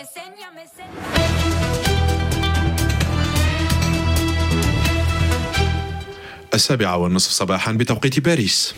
السابعة والنصف صباحا بتوقيت باريس.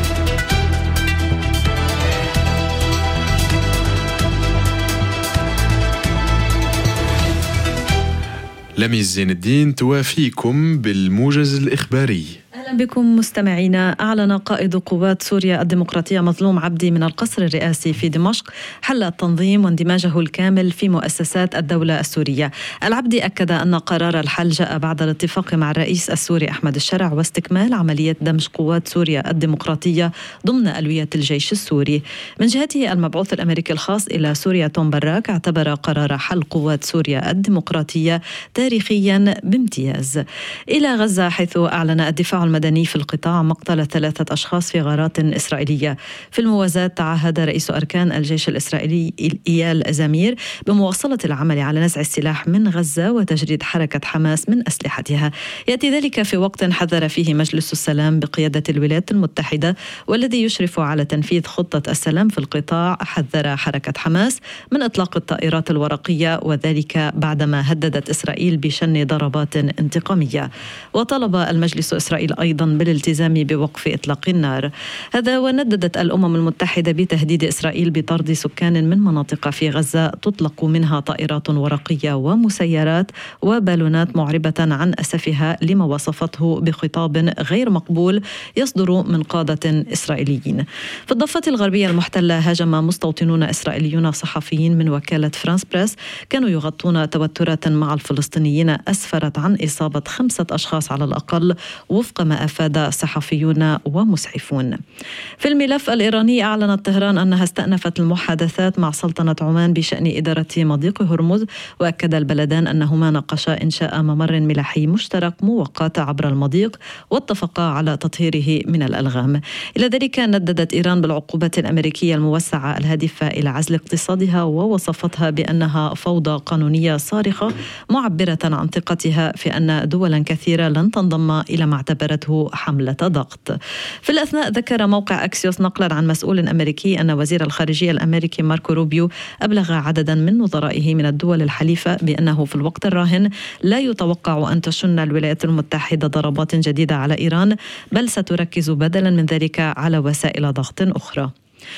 لميس زين الدين توافيكم بالموجز الإخباري. أهلا بكم مستمعينا. أعلن قائد قوات سوريا الديمقراطية مظلوم عبدي من القصر الرئاسي في دمشق حل التنظيم واندماجه الكامل في مؤسسات الدولة السورية. العبدي أكد أن قرار الحل جاء بعد الاتفاق مع الرئيس السوري أحمد الشرع واستكمال عملية دمج قوات سوريا الديمقراطية ضمن ألوية الجيش السوري. من جهته المبعوث الأمريكي الخاص إلى سوريا توم براك اعتبر قرار حل قوات سوريا الديمقراطية تاريخيا بامتياز. إلى غزة، حيث أعلن الدفاع المدني في القطاع مقتل 3 أشخاص في غارات إسرائيلية. في الموازاة، تعهد رئيس أركان الجيش الإسرائيلي إيال زمير بمواصلة العمل على نزع السلاح من غزة وتجريد حركة حماس من أسلحتها. يأتي ذلك في وقت حذر فيه مجلس السلام بقيادة الولايات المتحدة والذي يشرف على تنفيذ خطة السلام في القطاع، حذر حركة حماس من إطلاق الطائرات الورقية، وذلك بعدما هددت إسرائيل بشن ضربات انتقامية. وطلب المجلس الإسرائيلي أيضا بالالتزام بوقف إطلاق النار. هذا ونددت الأمم المتحدة بتهديد إسرائيل بطرد سكان من مناطق في غزة تطلق منها طائرات ورقية ومسيرات وبالونات، معربة عن أسفها لما وصفته بخطاب غير مقبول يصدر من قادة إسرائيليين. في الضفة الغربية المحتلة، هاجم مستوطنون إسرائيليون صحفيين من وكالة فرانس بريس كانوا يغطون توترات مع الفلسطينيين أسفرت عن إصابة 5 أشخاص على الأقل، وفق ما أفاد صحفيون ومسعفون. في الملف الإيراني، أعلنت طهران أنها استأنفت المحادثات مع سلطنة عمان بشأن إدارة مضيق هرمز، وأكد البلدان أنهما ناقشا إنشاء ممر ملاحي مشترك مؤقت عبر المضيق واتفقا على تطهيره من الألغام. إلى ذلك، نددت إيران بالعقوبات الأمريكية الموسعة الهادفة إلى عزل اقتصادها، ووصفتها بأنها فوضى قانونية صارخة، معبرة عن ثقتها في أن دولا كثيرة لن تنضم إلى ما اعتبرته حملة ضغط. في الأثناء، ذكر موقع أكسيوس نقلا عن مسؤول أمريكي أن وزير الخارجية الأمريكي ماركو روبيو أبلغ عددا من نظرائه من الدول الحليفة بأنه في الوقت الراهن لا يتوقع أن تشن الولايات المتحدة ضربات جديدة على إيران، بل ستركز بدلا من ذلك على وسائل ضغط أخرى.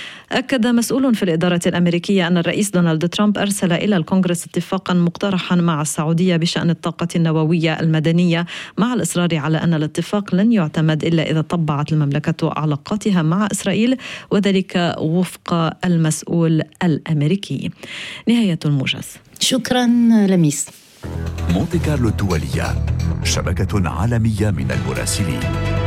أكد مسؤول في الإدارة الأمريكية أن الرئيس دونالد ترامب أرسل إلى الكونغرس اتفاقا مقترحا مع السعودية بشأن الطاقة النووية المدنية، مع الإصرار على أن الاتفاق لن يعتمد إلا إذا طبعت المملكة علاقاتها مع إسرائيل، وذلك وفق المسؤول الأمريكي. نهاية الموجز. شكرا لميس. مونتي كارلو الدولية، شبكة عالمية من المراسلين.